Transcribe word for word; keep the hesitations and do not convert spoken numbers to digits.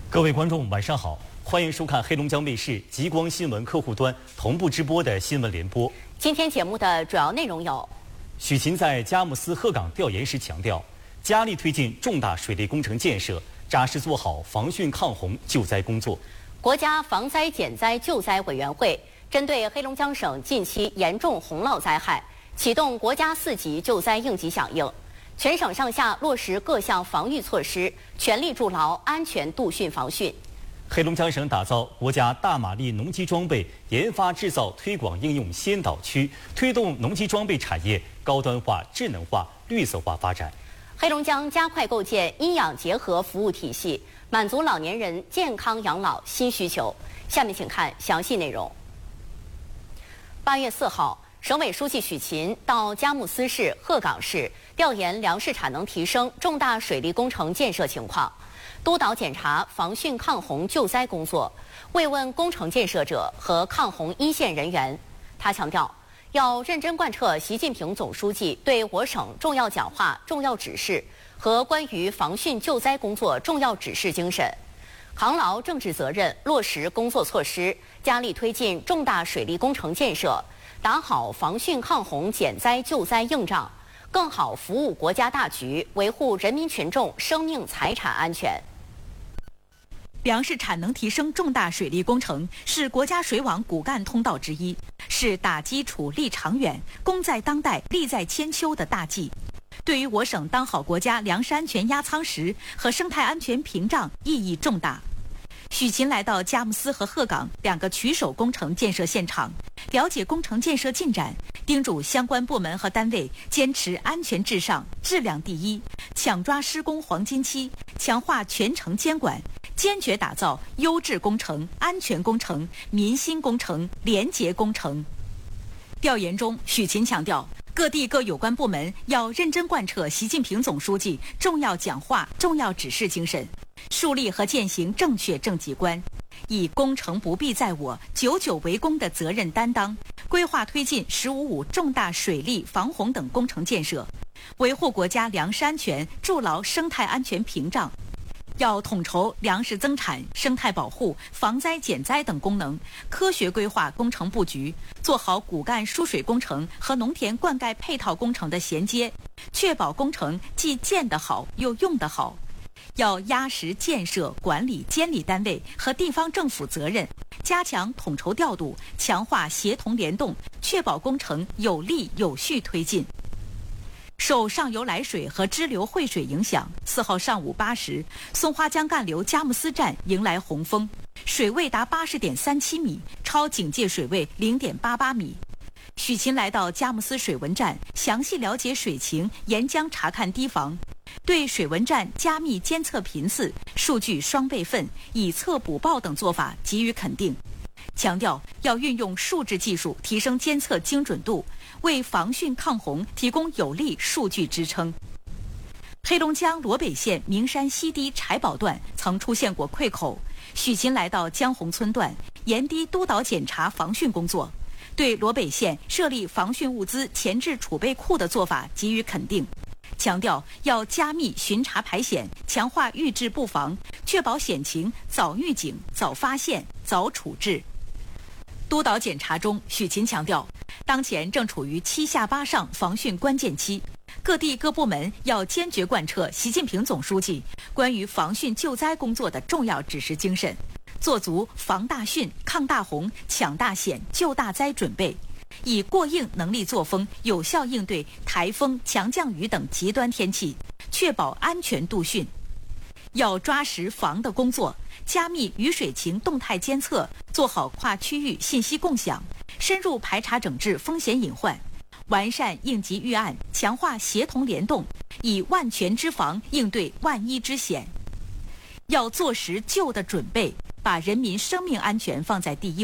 各位观众，晚上好，欢迎收看黑龙江卫视极光新闻客户端同步直播的新闻联播。 今天节目的主要内容有： 许勤在佳木斯鹤岗调研时强调，加力推进重大水利工程建设，扎实做好防汛抗洪救灾工作。 国家防灾减灾救灾委员会针对黑龙江省近期严重洪涝灾害，启动国家四级救灾应急响应。全省上下落实各项防御措施，全力筑牢安全度汛防汛。 黑龙江省打造国家大马力农机装备研发制造推广应用先导区，推动农机装备产业高端化、智能化、绿色化发展。 黑龙江加快构建医养结合服务体系，满足老年人健康养老新需求。下面请看详细内容。八月四号，省委书记许勤到佳木斯市、鹤岗市调研粮食产能提升重大水利工程建设情况，督导检查防汛抗洪救灾工作，慰问工程建设者和抗洪一线人员。他强调，要认真贯彻习近平总书记对我省重要讲话、重要指示和关于防汛救灾工作重要指示精神，扛牢政治责任，落实工作措施，加力推进重大水利工程建设，打好防汛抗洪减灾救灾硬仗，更好服务国家大局，维护人民群众生命财产安全。 粮食产能提升重大水利工程是国家水网骨干通道之一，是打基础立长远、功在当代、利在千秋的大计，对于我省当好国家粮食安全压舱石和生态安全屏障意义重大。许勤来到佳木斯和鹤岗两个取手工程建设现场，了解工程建设进展，叮嘱相关部门和单位坚持安全至上、质量第一，抢抓施工黄金期，强化全程监管，坚决打造优质工程、安全工程、民心工程、廉洁工程。调研中，许勤强调，各地各有关部门要认真贯彻习近平总书记重要讲话、重要指示精神，树立和践行正确政绩观，以工程不必在我、久久为功的责任担当，规划推进“十五五”重大水利、防洪等工程建设，维护国家粮食安全，筑牢生态安全屏障。要统筹粮食增产、生态保护、防灾减灾等功能，科学规划工程布局，做好骨干输水工程和农田灌溉配套工程的衔接，确保工程既建得好又用得好。要压实建设、管理、监理单位和地方政府责任，加强统筹调度，强化协同联动，确保工程有力有序推进。受上游来水和支流汇水影响，四号上午八时，松花江干流佳木斯站迎来洪峰，水位达八十点三七米，超警戒水位零点八八米。许勤来到佳木斯水文站，详细了解水情，沿江查看堤防，对水文站加密监测频次、数据双备份、以测补报等做法给予肯定，强调要运用数字技术提升监测精准度，为防汛抗洪提供有力数据支撑。黑龙江罗北县名山西堤柴堡段曾出现过溃口，许勤来到江洪村段，沿堤督导检查防汛工作，对罗北县设立防汛物资前置储备库的做法给予肯定，强调要加密巡查排险，强化预治布防，确保险情早预警、早发现、早处置。督导检查中，许勤强调，当前正处于七下八上防汛关键期，各地各部门要坚决贯彻习近平总书记关于防汛救灾工作的重要指示精神，做足防大汛、抗大洪、抢大险、救大灾准备，以过硬能力作风，有效应对台风、强降雨等极端天气，确保安全度汛。要抓实防的工作，加密雨水情动态监测，做好跨区域信息共享，深入排查整治风险隐患，完善应急预案，强化协同联动，以万全之防应对万一之险。要做实救的准备，把人民生命安全放在第一